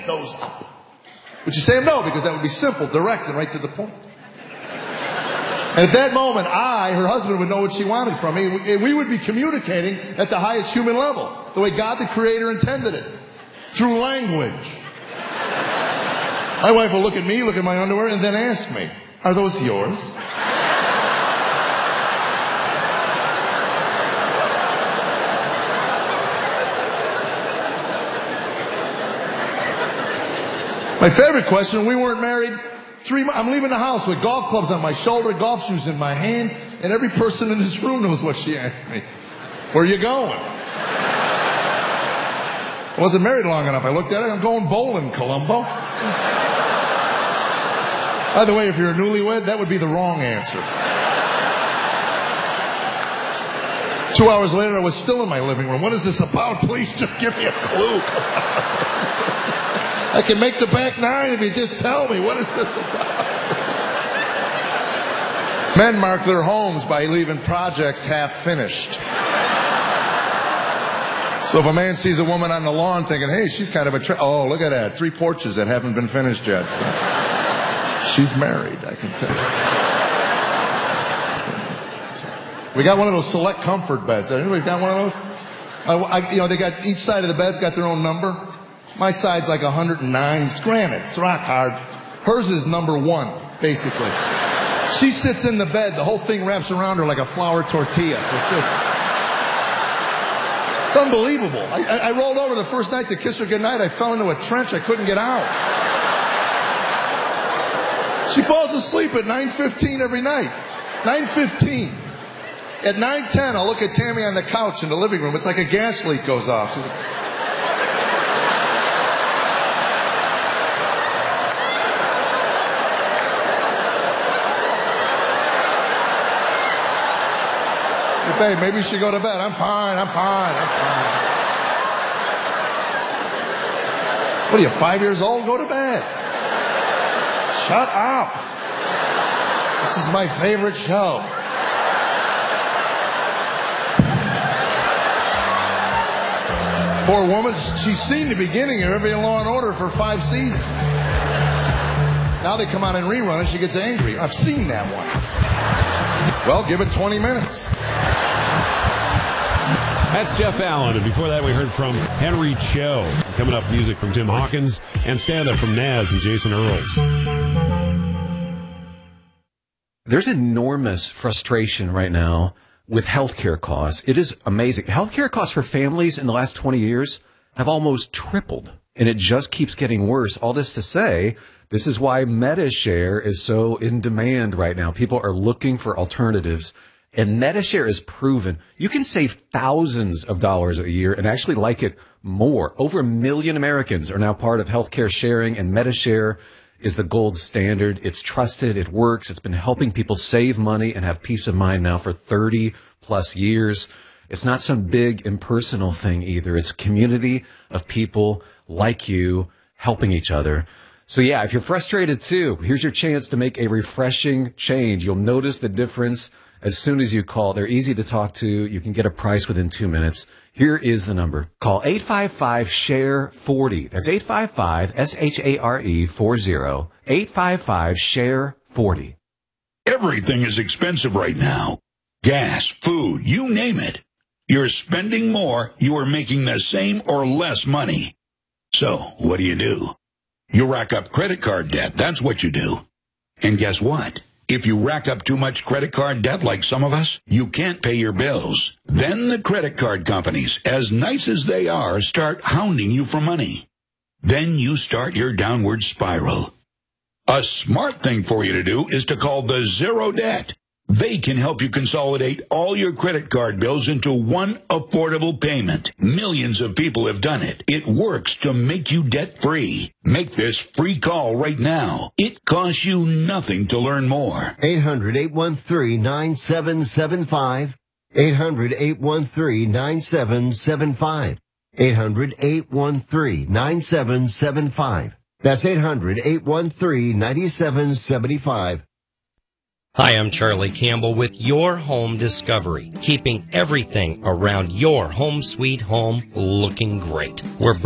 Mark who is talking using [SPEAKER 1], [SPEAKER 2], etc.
[SPEAKER 1] those up. Would you say no? Because that would be simple, direct, and right to the point. And at that moment, her husband, would know what she wanted from me. We would be communicating at the highest human level, the way God the Creator intended it, through language. My wife will look at me, look at my underwear, and then ask me, are those yours? My favorite question, we weren't married 3 months. I'm leaving the house with golf clubs on my shoulder, golf shoes in my hand, and every person in this room knows what she asked me. Where are you going? I wasn't married long enough. I looked at her, I'm going bowling, Columbo. By the way, if you're a newlywed, that would be the wrong answer. 2 hours later, I was still in my living room. What is this about? Please just give me a clue. I can make the back nine if you just tell me. What is this about? Men mark their homes by leaving projects half finished. So if a man sees a woman on the lawn thinking, hey, she's kind of oh, look at that. 3 porches that haven't been finished yet. So she's married, I can tell you. We got one of those select comfort beds. Anybody got one of those? They got each side of the bed's got their own number. My side's like 109. It's granite. It's rock hard. Hers is number 1, basically. She sits in the bed. The whole thing wraps around her like a flour tortilla. It's unbelievable. I rolled over the first night to kiss her goodnight. I fell into a trench. I couldn't get out. She falls asleep at 9:15 every night. 9:15. At 9:10, I'll look at Tammy on the couch in the living room. It's like a gas leak goes off. She's like, babe, maybe you should go to bed. I'm fine. What are you, 5 years old? Go to bed. Shut up. This is my favorite show. Poor woman, she's seen the beginning of every Law and Order for 5 seasons. Now they come out and rerun and she gets angry. I've seen that one. Well, give it 20 minutes.
[SPEAKER 2] That's Jeff Allen, and before that we heard from Henry Cho. Coming up, music from Tim Hawkins and stand-up from Naz and Jason Earls.
[SPEAKER 3] There's enormous frustration right now with healthcare costs. It is amazing. Healthcare costs for families in the last 20 years have almost tripled, and it just keeps getting worse. All this to say, this is why MediShare is so in demand right now. People are looking for alternatives. And MediShare is proven you can save thousands of dollars a year and actually like it more. Over 1 million Americans are now part of healthcare sharing, and MediShare is the gold standard. It's trusted. It works. It's been helping people save money and have peace of mind now for 30 plus years. It's not some big impersonal thing either. It's a community of people like you helping each other. So yeah, if you're frustrated too, here's your chance to make a refreshing change. You'll notice the difference as soon as you call. They're easy to talk to. You can get a price within 2 minutes. Here is the number. Call 855-SHARE-40. That's 855-SHARE-40. 855-SHARE-40.
[SPEAKER 4] Everything is expensive right now. Gas, food, you name it. You're spending more, you are making the same or less money. So, what do? You rack up credit card debt. That's what you do. And guess what? If you rack up too much credit card debt like some of us, you can't pay your bills. Then the credit card companies, as nice as they are, start hounding you for money. Then you start your downward spiral. A smart thing for you to do is to call the Zero Debt. They can help you consolidate all your credit card bills into one affordable payment. Millions of people have done it. It works to make you debt-free. Make this free call right now. It costs you nothing to learn more.
[SPEAKER 5] 800-813-9775. 800-813-9775. 800-813-9775. That's 800-813-9775.
[SPEAKER 6] Hi, I'm Charlie Campbell with Your Home Discovery, keeping everything around your home sweet home looking great. We're